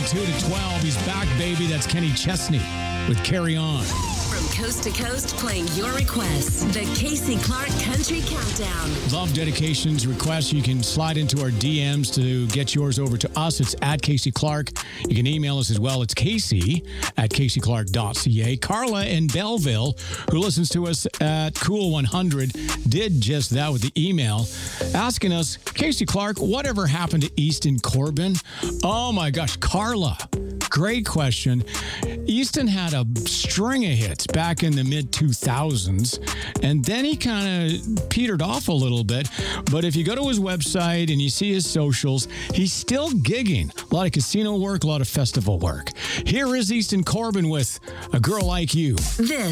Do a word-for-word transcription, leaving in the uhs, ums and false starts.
two to twelve. He's back, baby. That's Kenny Chesney with Carry On. From coast to coast, playing your requests. The Casey Clark Country Countdown. Love dedications, requests. You can slide into our D Ms to get yours over to us. It's at Casey Clark. You can email us as well. It's Casey at casey clark dot c a. Carla in Belleville, who listens to us at Cool one hundred, did just that with the email, asking us, Casey Clark, whatever happened to Easton Corbin? Oh my gosh, Carla. Great question. Easton had a string of hits back in the mid two thousands, and then he kind of petered off a little bit. But if you go to his website and you see his socials, he's still gigging. A lot of casino work, a lot of festival work. Here is Easton Corbin with A Girl Like You. This